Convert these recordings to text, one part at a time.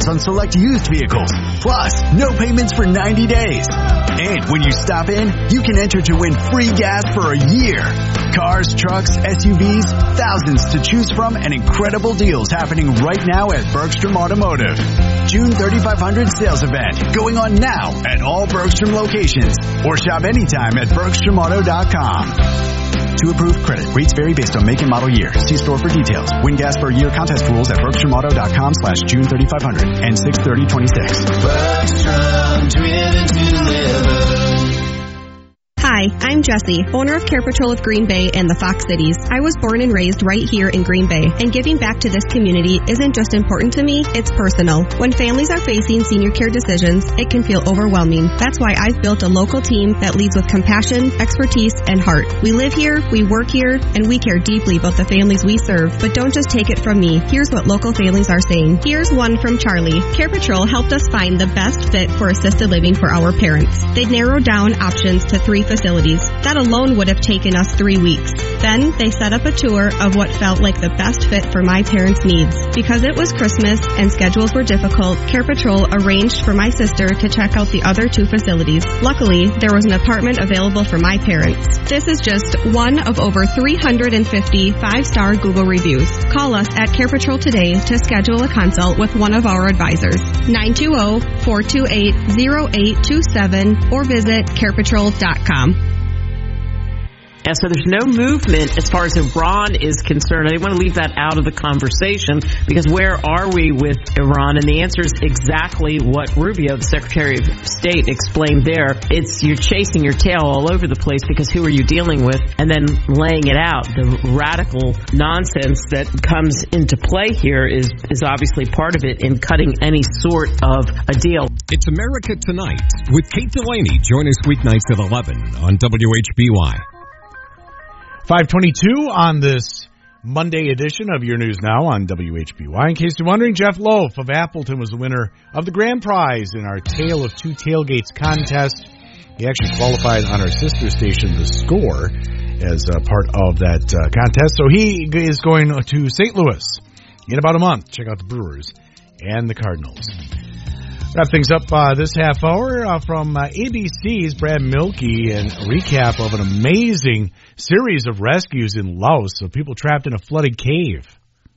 deals on select used vehicles. Plus, no payments for 90 days. And when you stop in, you can enter to win free gas for a year. Cars, trucks, SUVs, thousands to choose from, and incredible deals happening right now at Bergstrom Automotive. June 3500 sales event going on now at all Bergstrom locations, or shop anytime at BergstromAuto.com. To approved credit, rates vary based on make and model year. See store for details. Win gas per year contest rules at BergstromAuto.com/June 3500 and 6/30/26. Bergstrom, driven to live. Hi, I'm Jessie, owner of Care Patrol of Green Bay and the Fox Cities. I was born and raised right here in Green Bay, and giving back to this community isn't just important to me, it's personal. When families are facing senior care decisions, it can feel overwhelming. That's why I've built a local team that leads with compassion, expertise, and heart. We live here, we work here, and we care deeply about the families we serve. But don't just take it from me. Here's what local families are saying. Here's one from Charlie. Care Patrol helped us find the best fit for assisted living for our parents. They narrowed down options to 3 facilities. That alone would have taken us 3 weeks. Then they set up a tour of what felt like the best fit for my parents' needs. Because it was Christmas and schedules were difficult, Care Patrol arranged for my sister to check out the other 2 facilities. Luckily, there was an apartment available for my parents. This is just one of over 350 5-star Google reviews. Call us at Care Patrol today to schedule a consult with one of our advisors. 920-428-0827 or visit carepatrol.com. Yeah, so there's no movement as far as Iran is concerned. I didn't want to leave that out of the conversation because where are we with Iran? And the answer is exactly what Rubio, the Secretary of State, explained there. It's you're chasing your tail all over the place because who are you dealing with? And then laying it out. The radical nonsense that comes into play here is obviously part of it in cutting any sort of a deal. It's America Tonight with Kate Delaney. Join us weeknights at 11 on WHBY. 5:22 on this Monday edition of Your News Now on WHBY. In case you're wondering, Jeff Loaf of Appleton was the winner of the grand prize in our Tale of Two Tailgates contest. He actually qualified on our sister station, The Score, as a part of that contest. So he is going to St. Louis in about a month. Check out the Brewers and the Cardinals. Wrap things up this half hour from ABC's Brad Milkey and a recap of an amazing series of rescues in Laos of people trapped in a flooded cave.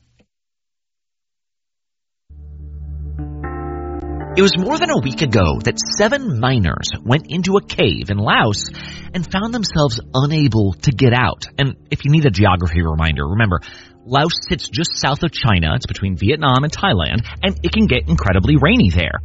It was more than a week ago that 7 miners went into a cave in Laos and found themselves unable to get out. And if you need a geography reminder, remember, Laos sits just south of China. It's between Vietnam and Thailand, and it can get incredibly rainy there.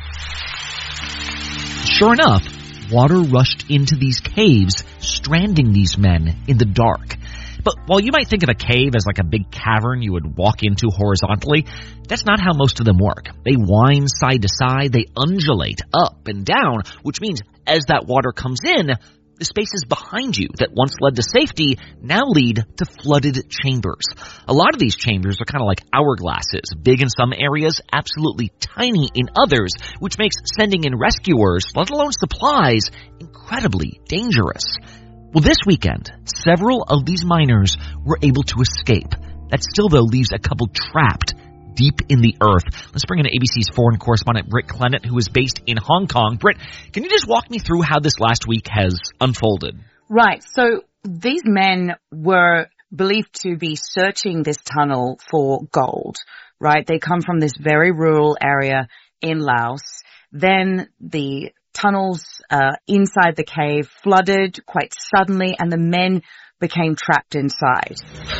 Sure enough, water rushed into these caves, stranding these men in the dark. But while you might think of a cave as like a big cavern you would walk into horizontally, that's not how most of them work. They wind side to side, they undulate up and down, which means as that water comes in, the spaces behind you that once led to safety now lead to flooded chambers. A lot of these chambers are kind of like hourglasses, big in some areas, absolutely tiny in others, which makes sending in rescuers, let alone supplies, incredibly dangerous. Well, this weekend, several of these miners were able to escape. That still, though, leaves a couple trapped deep in the earth. Let's bring in ABC's foreign correspondent, Britt Clennett, who is based in Hong Kong. Britt, can you just walk me through how this last week has unfolded? Right. So these men were believed to be searching this tunnel for gold, right? They come from this very rural area in Laos. Then the tunnels inside the cave flooded quite suddenly, and the men became trapped inside.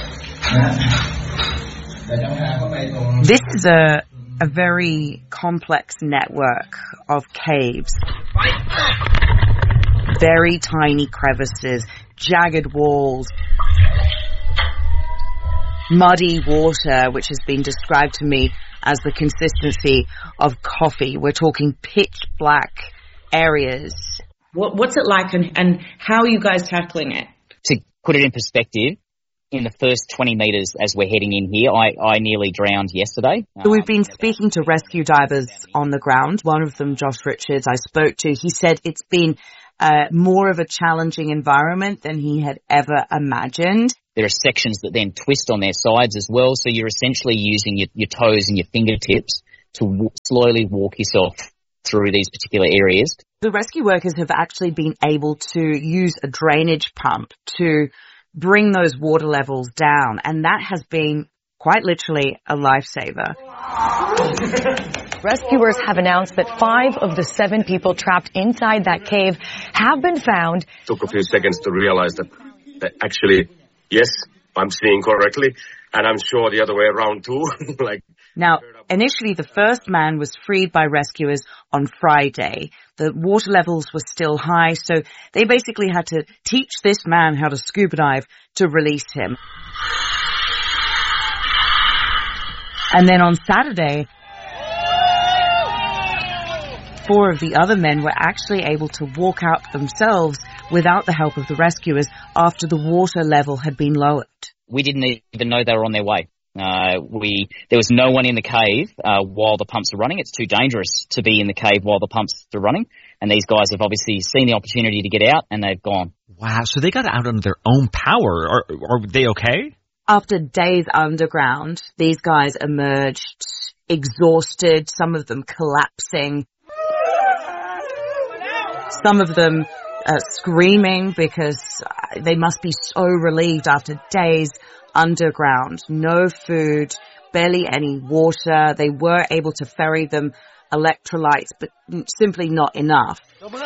This is a very complex network of caves. Very tiny crevices, jagged walls, muddy water, which has been described to me as the consistency of coffee. We're talking pitch black areas. What's it like and how are you guys tackling it? To put it in perspective, in the first 20 metres as we're heading in here, I nearly drowned yesterday. So we've been speaking to rescue divers on the ground. One of them, Josh Richards, I spoke to. He said it's been more of a challenging environment than he had ever imagined. There are sections that then twist on their sides as well, so you're essentially using your toes and your fingertips to slowly walk yourself through these particular areas. The rescue workers have actually been able to use a drainage pump to bring those water levels down, and that has been quite literally a lifesaver. Rescuers have announced that 5 of the 7 people trapped inside that cave have been found. It took a few seconds to realize that actually, yes, I'm seeing correctly, and I'm sure the other way around too. Now, initially the first man was freed by rescuers on Friday. The water levels were still high, so they basically had to teach this man how to scuba dive to release him. And then on Saturday, 4 of the other men were actually able to walk out themselves without the help of the rescuers after the water level had been lowered. We didn't even know they were on their way. There was no one in the cave while the pumps were running. It's too dangerous to be in the cave while the pumps are running. And these guys have obviously seen the opportunity to get out, and they've gone. Wow, so they got out under their own power. Are they okay? After days underground, these guys emerged exhausted, some of them collapsing, some of them screaming because they must be so relieved after days underground. No food, barely any water. They were able to ferry them electrolytes, but simply not enough.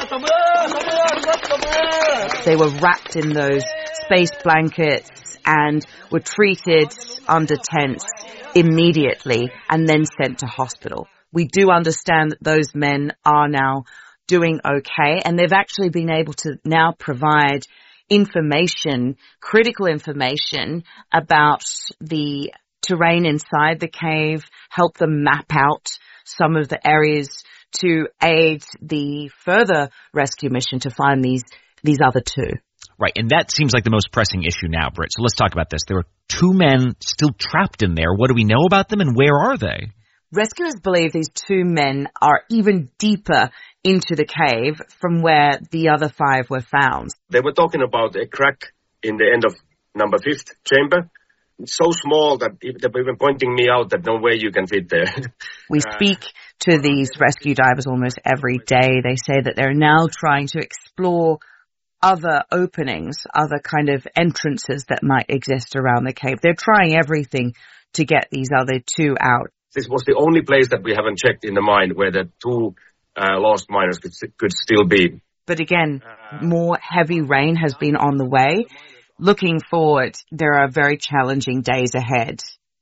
They were wrapped in those space blankets and were treated under tents immediately and then sent to hospital. We do understand that those men are now doing okay, and they've actually been able to now provide information, critical information about the terrain inside the cave, help them map out some of the areas to aid the further rescue mission to find these other 2. Right, and that seems like the most pressing issue now, Britt. So let's talk about this. There are 2 men still trapped in there. What do we know about them, and where are they? Rescuers believe these 2 men are even deeper into the cave from where the other 5 were found. They were talking about a crack in the end of number 5th chamber. It's so small that they were even pointing me out that no way you can fit there. We speak to these rescue divers almost every day. They say that they're now trying to explore other openings, other kind of entrances that might exist around the cave. They're trying everything to get these other 2 out. This was the only place that we haven't checked in the mine where the 2 lost miners could still be. But again, more heavy rain has been on the way. Looking forward, there are very challenging days ahead.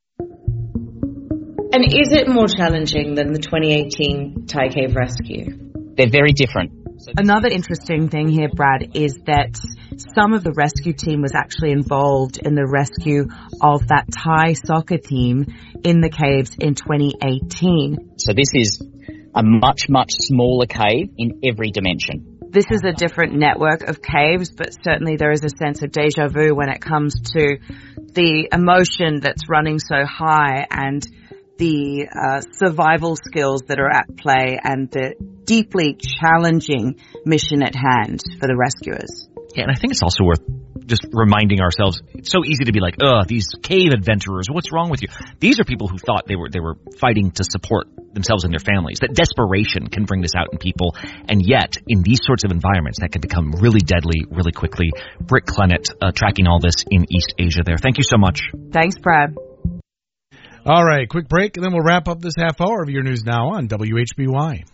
And is it more challenging than the 2018 Thai cave rescue? They're very different. Another interesting thing here, Brad, is that some of the rescue team was actually involved in the rescue of that Thai soccer team in the caves in 2018. So this is a much, much smaller cave in every dimension. This is a different network of caves, but certainly there is a sense of deja vu when it comes to the emotion that's running so high and the survival skills that are at play and the deeply challenging mission at hand for the rescuers. Yeah, and I think it's also worth just reminding ourselves, it's so easy to be like, these cave adventurers, what's wrong with you? These are people who thought they were fighting to support themselves and their families. That desperation can bring this out in people, and yet, in these sorts of environments, that can become really deadly really quickly. Britt Clennett, tracking all this in East Asia there. Thank you so much. Thanks, Brad. All right, quick break, and then we'll wrap up this half hour of Your News Now on WHBY.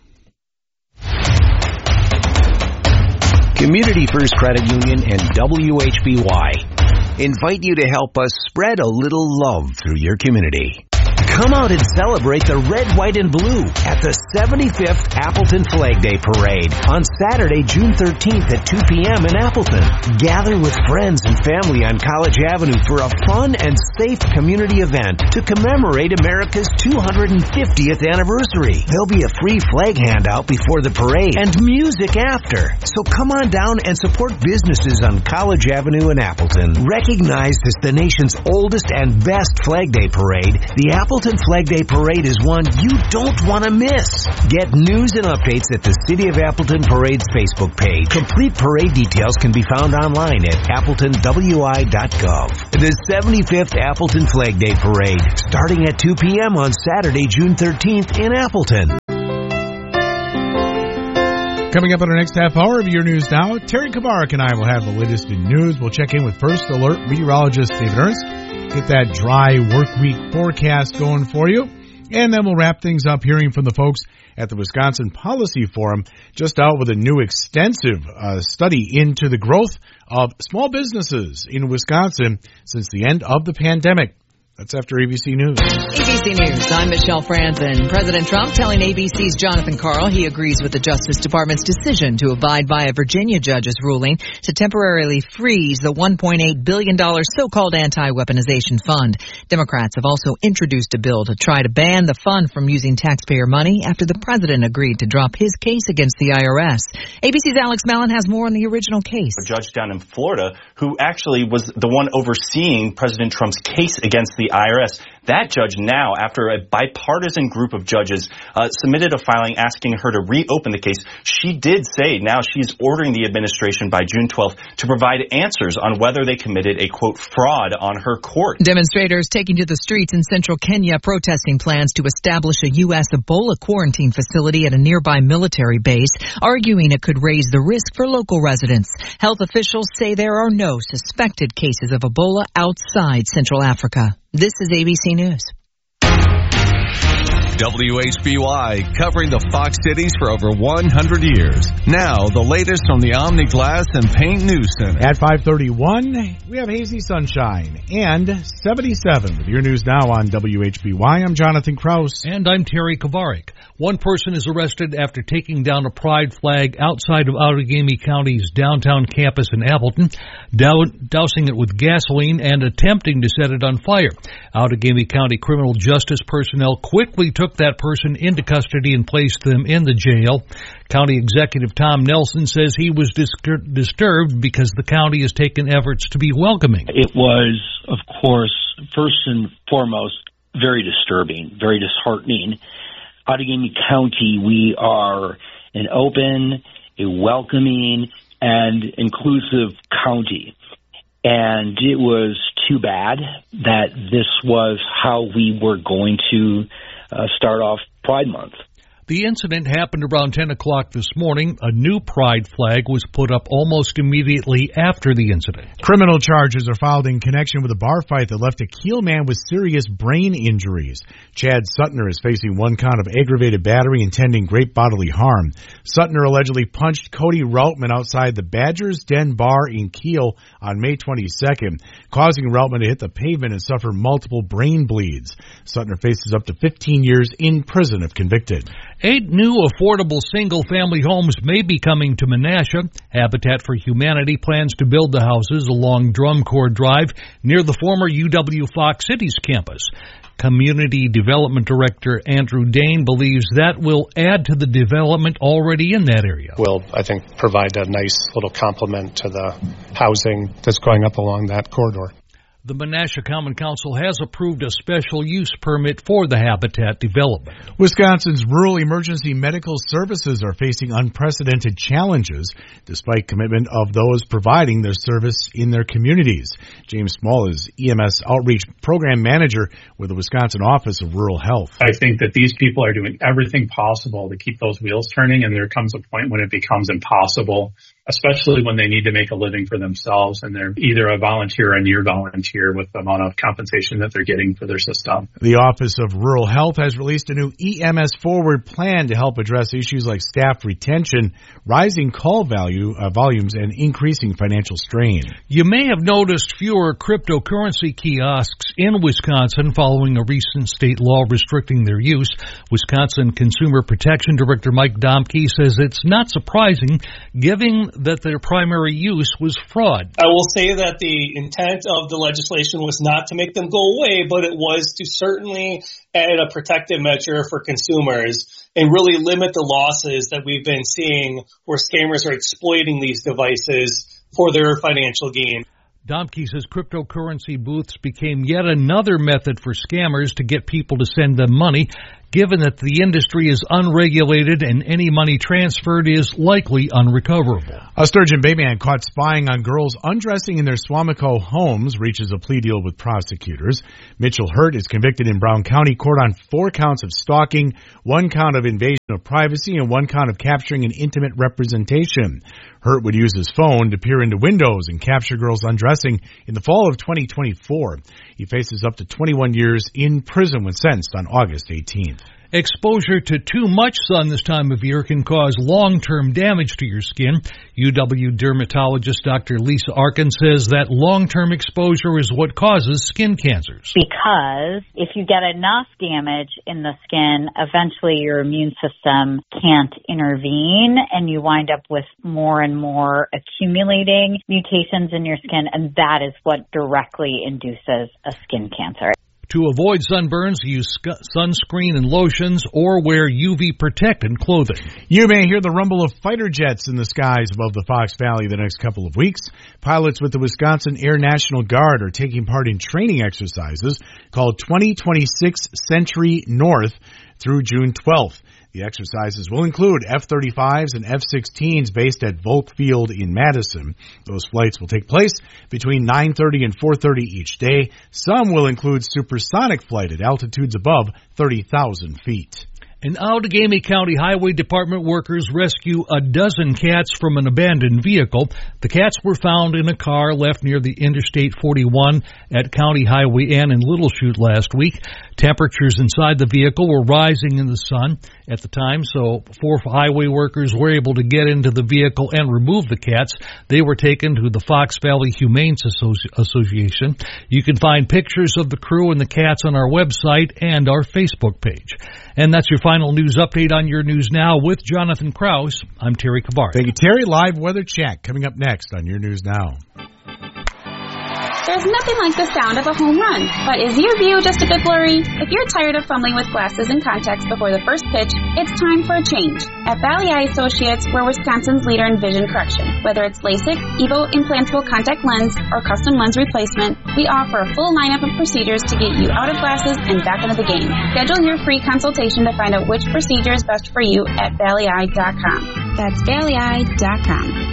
Community First Credit Union and WHBY invite you to help us spread a little love through your community. Come out and celebrate the red, white, and blue at the 75th Appleton Flag Day Parade on Saturday, June 13th at 2 p.m. in Appleton. Gather with friends and family on College Avenue for a fun and safe community event to commemorate America's 250th anniversary. There'll be a free flag handout before the parade and music after. So come on down and support businesses on College Avenue in Appleton. Recognized as the nation's oldest and best Flag Day Parade, the Appleton Appleton Flag Day Parade is one you don't want to miss. Get news and updates at the City of Appleton Parade's Facebook page. Complete parade details can be found online at appletonwi.gov. The 75th Appleton Flag Day Parade, starting at 2 p.m. on Saturday, June 13th in Appleton. Coming up in our next half hour of Your News Now, Terry Kabarik and I will have the latest in news. We'll check in with First Alert meteorologist David Ernst, get that dry work week forecast going for you, and then we'll wrap things up hearing from the folks at the Wisconsin Policy Forum, just out with a new extensive study into the growth of small businesses in Wisconsin since the end of the pandemic. That's after ABC News. ABC News, I'm Michelle Franzen. President Trump telling ABC's Jonathan Karl he agrees with the Justice Department's decision to abide by a Virginia judge's ruling to temporarily freeze the $1.8 billion so-called anti-weaponization fund. Democrats have also introduced a bill to try to ban the fund from using taxpayer money after the president agreed to drop his case against the IRS. ABC's Alex Mallon has more on the original case. A judge down in Florida who actually was the one overseeing President Trump's case against the IRS. That judge now, after a bipartisan group of judges submitted a filing asking her to reopen the case, she did say now she's ordering the administration by June 12th to provide answers on whether they committed a, quote, fraud on her court. Demonstrators taking to the streets in central Kenya protesting plans to establish a U.S. Ebola quarantine facility at a nearby military base, arguing it could raise the risk for local residents. Health officials say there are no suspected cases of Ebola outside Central Africa. This is ABC News. WHBY, covering the Fox Cities for over 100 years. Now, the latest from the Omni Glass and Paint News Center. At 5:31, we have hazy sunshine and 77 with Your News Now on WHBY. I'm Jonathan Krause. And I'm Terry Kovarik. One person is arrested after taking down a pride flag outside of Outagamie County's downtown campus in Appleton, dousing it with gasoline and attempting to set it on fire. Outagamie County criminal justice personnel quickly took that person into custody and placed them in the jail. County Executive Tom Nelson says he was disturbed because the county has taken efforts to be welcoming. It was, of course, first and foremost, very disturbing, very disheartening. Outagamie County, we are an open, a welcoming, and inclusive county. And it was too bad that this was how we were going to start off Pride Month. The incident happened around 10 o'clock this morning. A new pride flag was put up almost immediately after the incident. Criminal charges are filed in connection with a bar fight that left a Kiel man with serious brain injuries. Chad Suttner is facing one count of aggravated battery intending great bodily harm. Suttner allegedly punched Cody Routman outside the Badger's Den bar in Kiel on May 22nd, causing Routman to hit the pavement and suffer multiple brain bleeds. Suttner faces up to 15 years in prison if convicted. 8 new affordable single-family homes may be coming to Menasha. Habitat for Humanity plans to build the houses along Drumcore Drive near the former UW Fox Cities campus. Community Development Director Andrew Dane believes that will add to the development already in that area. Will, I think, provide a nice little complement to the housing that's going up along that corridor. The Menasha Common Council has approved a special use permit for the habitat development. Wisconsin's rural emergency medical services are facing unprecedented challenges despite commitment of those providing their service in their communities. James Small is EMS Outreach Program Manager with the Wisconsin Office of Rural Health. I think that these people are doing everything possible to keep those wheels turning, and there comes a point when it becomes impossible, especially when they need to make a living for themselves and they're either a volunteer or a near volunteer with the amount of compensation that they're getting for their system. The Office of Rural Health has released a new EMS Forward plan to help address issues like staff retention, rising call volumes, and increasing financial strain. You may have noticed fewer cryptocurrency kiosks in Wisconsin following a recent state law restricting their use. Wisconsin Consumer Protection Director Mike Domke says it's not surprising, given that their primary use was fraud. I will say that the intent of the legislation was not to make them go away, but it was to certainly add a protective measure for consumers and really limit the losses that we've been seeing where scammers are exploiting these devices for their financial gain. Domke says cryptocurrency booths became yet another method for scammers to get people to send them money, given that the industry is unregulated and any money transferred is likely unrecoverable. A Sturgeon Bay man caught spying on girls undressing in their Suamico homes reaches a plea deal with prosecutors. Mitchell Hurt is convicted in Brown County Court on 4 counts of stalking, 1 count of invasion of privacy, and 1 count of capturing an intimate representation. Hurt would use his phone to peer into windows and capture girls undressing in the fall of 2024. He faces up to 21 years in prison when sentenced on August 18th. Exposure to too much sun this time of year can cause long-term damage to your skin. UW dermatologist Dr. Lisa Arkin says that long-term exposure is what causes skin cancers. Because if you get enough damage in the skin, eventually your immune system can't intervene and you wind up with more and more accumulating mutations in your skin, and that is what directly induces a skin cancer. To avoid sunburns, use sunscreen and lotions or wear UV-protected clothing. You may hear the rumble of fighter jets in the skies above the Fox Valley the next couple of weeks. Pilots with the Wisconsin Air National Guard are taking part in training exercises called 2026 Century North through June 12th. The exercises will include F-35s and F-16s based at Volk Field in Madison. Those flights will take place between 9:30 and 4:30 each day. Some will include supersonic flight at altitudes above 30,000 feet. And Outagamie County Highway Department workers rescue a dozen cats from an abandoned vehicle. The cats were found in a car left near the Interstate 41 at County Highway N in Little Chute last week. Temperatures inside the vehicle were rising in the sun at the time, so 4 highway workers were able to get into the vehicle and remove the cats. They were taken to the Fox Valley Humane Association. You can find pictures of the crew and the cats on our website and our Facebook page. And that's your final news update on Your News Now with Jonathan Krause. I'm Terry Kabar. Thank you, Terry. Live weather check coming up next on Your News Now. There's nothing like the sound of a home run, but is your view just a bit blurry? If you're tired of fumbling with glasses and contacts before the first pitch, it's time for a change. At Valley Eye Associates, we're Wisconsin's leader in vision correction. Whether it's LASIK, EVO implantable contact lens, or custom lens replacement, we offer a full lineup of procedures to get you out of glasses and back into the game. Schedule your free consultation to find out which procedure is best for you at valleyeye.com. That's valleyeye.com.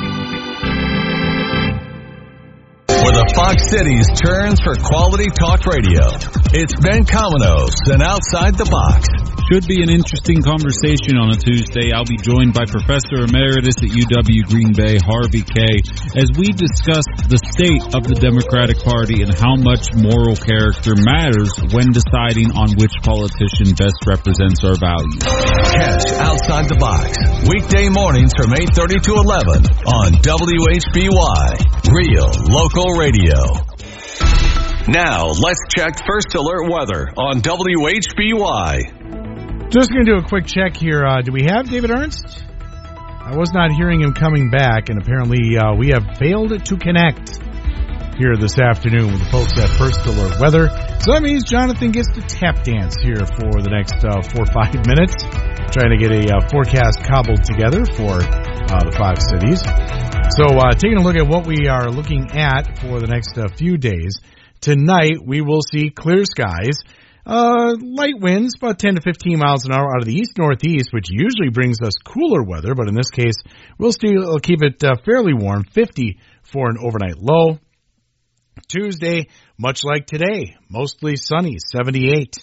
Where the Fox Cities turns for quality talk radio. It's Ben Cominos and Outside the Box. Should be an interesting conversation on a Tuesday. I'll be joined by Professor Emeritus at UW Green Bay, Harvey Kaye, as we discuss the state of the Democratic Party and how much moral character matters when deciding on which politician best represents our values. Catch Outside the Box, weekday mornings from 8:30 to 11 on WHBY, Real Local Radio. Now, let's check First Alert weather on WHBY. Just going to do a quick check here. Do we have David Ernst? I was not hearing him coming back, and apparently we have failed to connect here this afternoon with the folks at First Alert Weather. So that means Jonathan gets to tap dance here for the next 4 or 5 minutes, trying to get a forecast cobbled together for the Fox Cities. So taking a look at what we are looking at for the next few days. Tonight we will see clear skies. Light winds, about 10 to 15 miles an hour out of the east-northeast, which usually brings us cooler weather, but in this case, we'll still keep it fairly warm, 50 for an overnight low. Tuesday, much like today, mostly sunny, 78.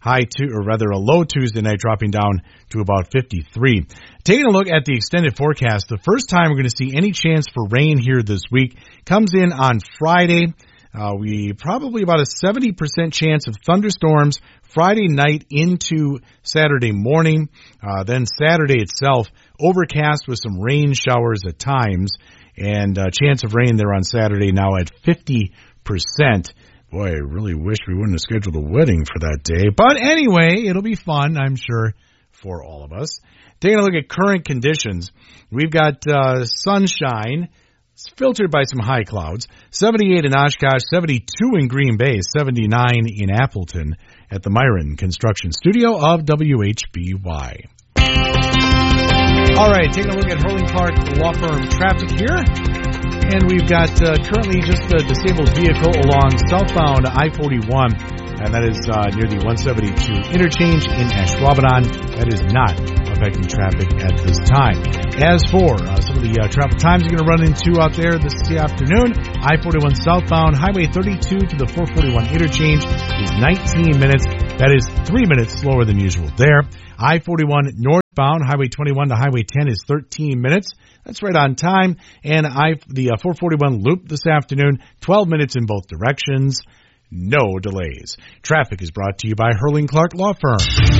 A low Tuesday night dropping down to about 53. Taking a look at the extended forecast, the first time we're going to see any chance for rain here this week comes in on Friday. We probably about a 70% chance of thunderstorms Friday night into Saturday morning. Then Saturday itself, overcast with some rain showers at times, and chance of rain there on Saturday now at 50%. Boy, I really wish we wouldn't have scheduled a wedding for that day. But anyway, it'll be fun, I'm sure, for all of us. Taking a look at current conditions, we've got sunshine. It's filtered by some high clouds. 78 in Oshkosh, 72 in Green Bay, 79 in Appleton at the Myron Construction Studio of WHBY. All right, taking a look at Hurling Clark Law Firm traffic here. And we've got currently just a disabled vehicle along southbound I-41. And that is near the 172 interchange in Ashwaubenon. That is not affecting traffic at this time. As for some of the travel times you're going to run into out there this afternoon, I-41 southbound, Highway 32 to the 441 interchange is 19 minutes. That is 3 minutes slower than usual there. I-41 northbound, Highway 21 to Highway 10 is 13 minutes. That's right on time. And the 441 loop this afternoon, 12 minutes in both directions. No delays. Traffic is brought to you by Hurling Clark Law Firm.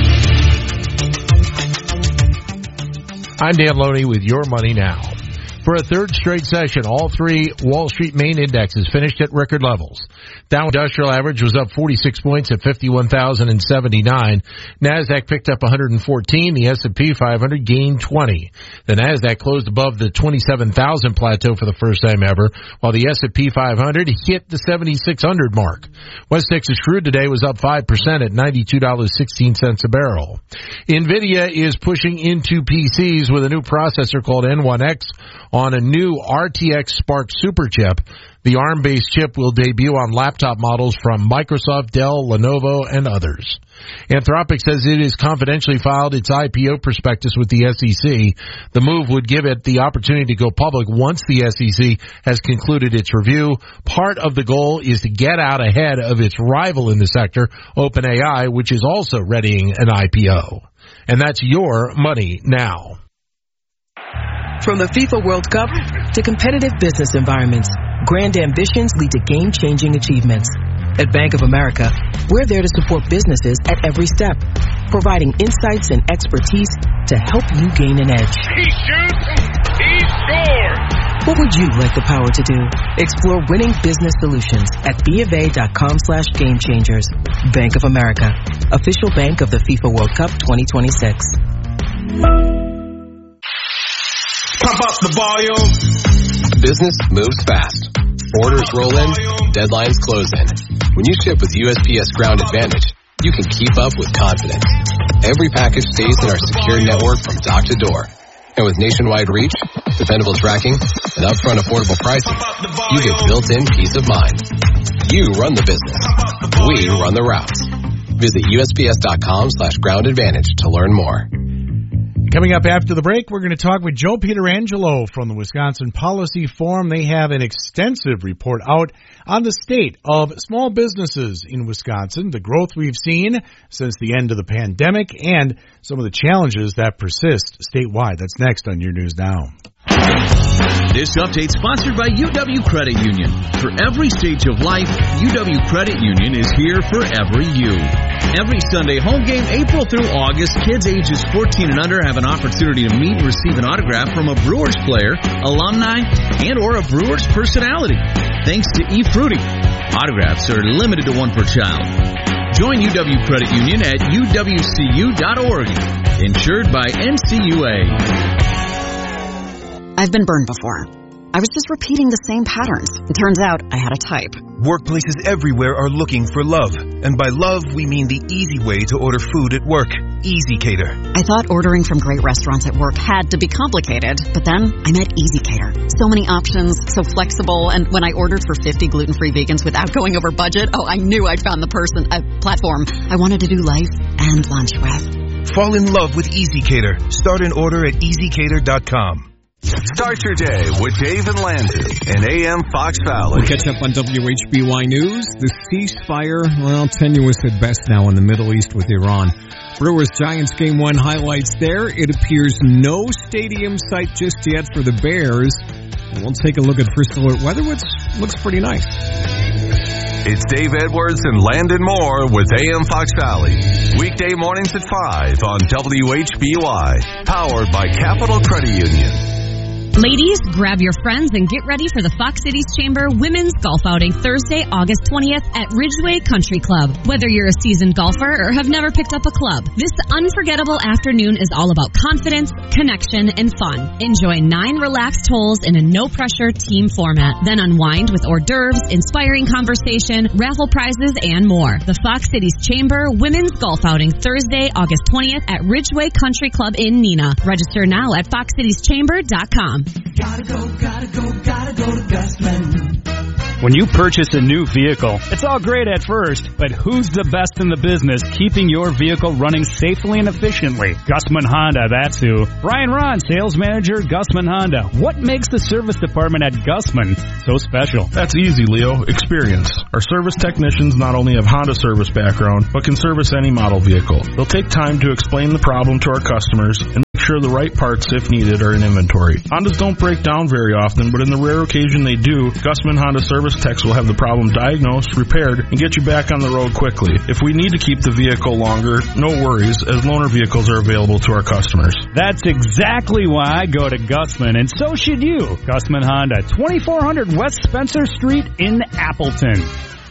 I'm Dan Loney with Your Money Now. For a third straight session, all three Wall Street main indexes finished at record levels. Dow Industrial Average was up 46 points at 51,079. NASDAQ picked up 114. The S&P 500 gained 20. The NASDAQ closed above the 27,000 plateau for the first time ever, while the S&P 500 hit the 7,600 mark. West Texas crude today was up 5% at $92.16 a barrel. NVIDIA is pushing into PCs with a new processor called N1X on a new RTX Spark Superchip. The ARM-based chip will debut on laptop models from Microsoft, Dell, Lenovo, and others. Anthropic says it has confidentially filed its IPO prospectus with the SEC. The move would give it the opportunity to go public once the SEC has concluded its review. Part of the goal is to get out ahead of its rival in the sector, OpenAI, which is also readying an IPO. And that's Your Money Now. From the FIFA World Cup to competitive business environments, grand ambitions lead to game-changing achievements. At Bank of America, we're there to support businesses at every step, providing insights and expertise to help you gain an edge. He shoots, he scores! What would you like the power to do? Explore winning business solutions at BofA.com/gamechangers. Bank of America, official bank of the FIFA World Cup 2026. Pump up the volume. Business moves fast. Orders roll in, deadlines close in. When you ship with USPS Ground Advantage, you can keep up with confidence. Every package stays in our secure network from dock to door. And with nationwide reach, dependable tracking, and upfront affordable pricing, you get built-in peace of mind. You run the business. We run the routes. Visit USPS.com/Ground Advantage to learn more. Coming up after the break, we're going to talk with Joe Pietrangelo from the Wisconsin Policy Forum. They have an extensive report out on the state of small businesses in Wisconsin, the growth we've seen since the end of the pandemic, and some of the challenges that persist statewide. That's next on Your News Now. This update sponsored by UW Credit Union. For every stage of life, UW Credit Union is here for every you. Every Sunday home game, April through August, kids ages 14 and under have an opportunity to meet and receive an autograph from a Brewers player, alumni, and or a Brewers personality. Thanks to eFruity. Autographs are limited to one per child. Join UW Credit Union at uwcu.org. Insured by NCUA. I've been burned before. I was just repeating the same patterns. It turns out I had a type. Workplaces everywhere are looking for love. And by love, we mean the easy way to order food at work. EasyCater. I thought ordering from great restaurants at work had to be complicated. But then I met EasyCater. So many options, so flexible. And when I ordered for 50 gluten-free vegans without going over budget, I knew I'd found the platform I wanted to do life and lunch with. Fall in love with EasyCater. Start an order at EasyCater.com. Start your day with Dave and Landry in AM Fox Valley. We'll catch up on WHBY News. The ceasefire, tenuous at best now in the Middle East with Iran. Brewers-Giants Game 1 highlights there. It appears no stadium site just yet for the Bears. We'll take a look at first alert weather, which looks pretty nice. It's Dave Edwards and Landon Moore with AM Fox Valley. Weekday mornings at 5 on WHBY. Powered by Capital Credit Union. Ladies, grab your friends and get ready for the Fox Cities Chamber Women's Golf Outing Thursday, August 20th at Ridgeway Country Club. Whether you're a seasoned golfer or have never picked up a club, this unforgettable afternoon is all about confidence, connection, and fun. Enjoy 9 relaxed holes in a no-pressure team format. Then unwind with hors d'oeuvres, inspiring conversation, raffle prizes, and more. The Fox Cities Chamber Women's Golf Outing Thursday, August 20th at Ridgeway Country Club in Neenah. Register now at foxcitieschamber.com. Gotta go to Gusman. When you purchase a new vehicle, it's all great at first, but who's the best in the business keeping your vehicle running safely and efficiently? Gusman Honda, that's who. Brian Ron, sales manager, Gusman Honda. What makes the service department at Gusman so special? That's easy, Leo. Experience. Our service technicians not only have Honda service background, but can service any model vehicle. They'll take time to explain the problem to our customers and make sure the right parts, if needed, are in inventory. Hondas don't break down very often, but in the rare occasion they do, Gusman Honda service techs will have the problem diagnosed, repaired, and get you back on the road quickly. If we need to keep the vehicle longer, no worries, as loaner vehicles are available to our customers. That's exactly why I go to Gusman, and so should you. Gusman Honda, 2400 West Spencer Street in Appleton.